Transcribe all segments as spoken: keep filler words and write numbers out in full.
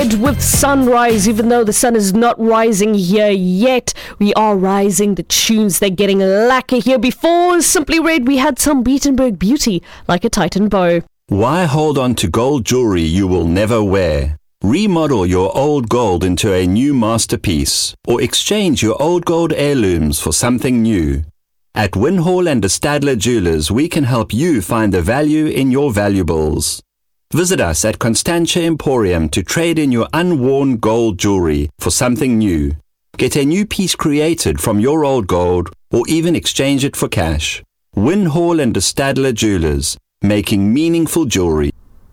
Red with Sunrise. Even though the sun is not rising here yet, we are rising. The tunes, they're getting lacquer here. Before Simply Red, we had some Beatenberg Beauty, Like a Titan Bow. Why hold on to gold jewelry you will never wear? Remodel your old gold into a new masterpiece, or exchange your old gold heirlooms for something new. At Winhall and de Stadler Jewelers, we can help you find the value in your valuables. Visit us at Constantia Emporium to trade in your unworn gold jewelry for something new. Get a new piece created from your old gold, or even exchange it for cash. Winhall and de Stadler Jewelers, making meaningful jewelry.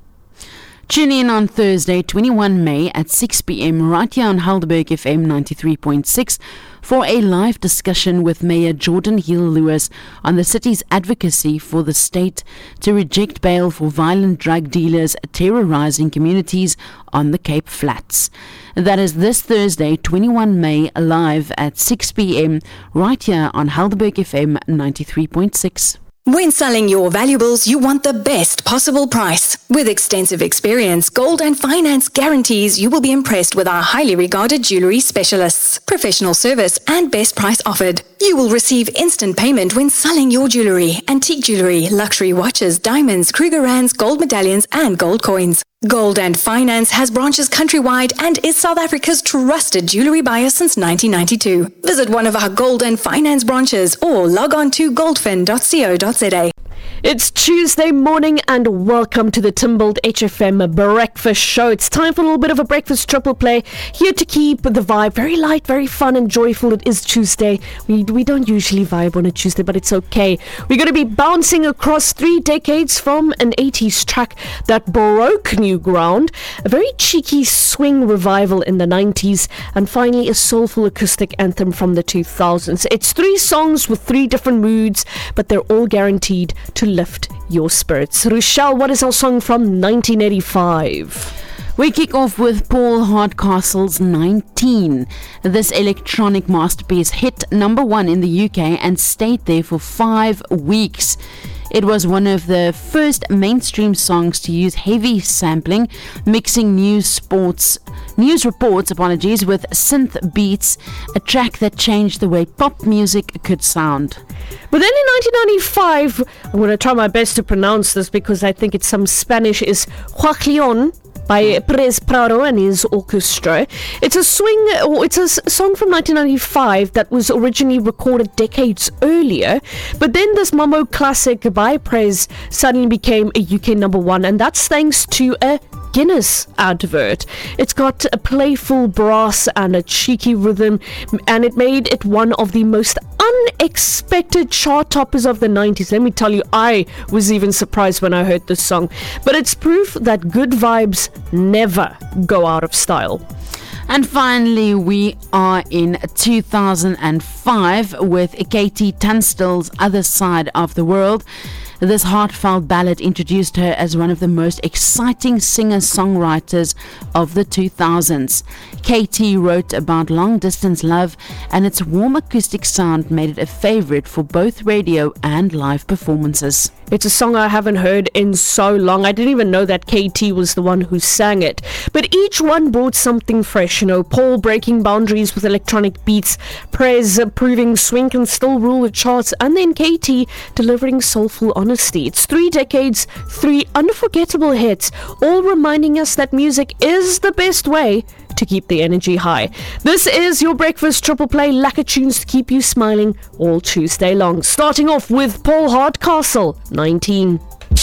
Tune in on Thursday, twenty-first of May at six p.m. right here on Helderberg F M ninety-three point six for a live discussion with Mayor Jordan Hill-Lewis on the city's advocacy for the state to reject bail for violent drug dealers terrorizing communities on the Cape Flats. That is this Thursday, twenty-first of May, live at six p.m. right here on Helderberg F M ninety-three point six. When selling your valuables, you want the best possible price. With extensive experience, Gold and Finance guarantees you will be impressed with our highly regarded jewelry specialists, professional service and best price offered. You will receive instant payment when selling your jewelry, antique jewelry, luxury watches, diamonds, Krugerrands, gold medallions and gold coins. Gold and Finance has branches countrywide and is South Africa's trusted jewelry buyer since nineteen ninety-two. Visit one of our Gold and Finance branches or log on to goldfin dot co dot za. It's Tuesday morning and welcome to the Timbold H F M Breakfast Show. It's time for a little bit of a breakfast triple play. Here to keep the vibe very light, very fun and joyful. It is Tuesday. We, we don't usually vibe on a Tuesday, but it's okay. We're going to be bouncing across three decades from an eighties track that broke new ground, a very cheeky swing revival in the nineties, and finally a soulful acoustic anthem from the two thousands. It's three songs with three different moods, but they're all guaranteed to lift your spirits. Rochelle, what is our song from nineteen eighty-five? We kick off with Paul Hardcastle's nineteen. This electronic masterpiece hit number one in the U K and stayed there for five weeks. It was one of the first mainstream songs to use heavy sampling, mixing news sports, news reports, apologies, with synth beats, a track that changed the way pop music could sound. But then in nineteen ninety-five, I'm going to try my best to pronounce this because I think it's some Spanish, is Juacleon by Perez Prado and his orchestra. It's a swing, or it's a song from nineteen ninety-five that was originally recorded decades earlier, but then this mambo classic by Perez suddenly became a U K number one, and that's thanks to a Guinness advert. It's got a playful brass and a cheeky rhythm, and it made it one of the most unexpected chart toppers of the nineties. Let me tell you, I was even surprised when I heard this song. But it's proof that good vibes never go out of style. And finally, we are in two thousand five with Katie Tunstall's Other Side of the World. This heartfelt ballad introduced her as one of the most exciting singer-songwriters of the two thousands. Katie wrote about long-distance love, and its warm acoustic sound made it a favorite for both radio and live performances. It's a song I haven't heard in so long. I didn't even know that K T was the one who sang it. But each one brought something fresh. You know, Paul breaking boundaries with electronic beats, Prez proving swing can still rule the charts, and then K T delivering soulful honesty. It's three decades, three unforgettable hits, all reminding us that music is the best way to keep the energy high. This is your breakfast triple play, lacquer tunes to keep you smiling all Tuesday long. Starting off with Paul Hardcastle, nineteen.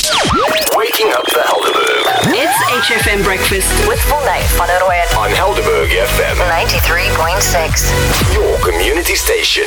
Waking up the Helderberg. It's H F M Breakfast with Funai van der Rooyen On Helderberg F M ninety-three point six. Your community station.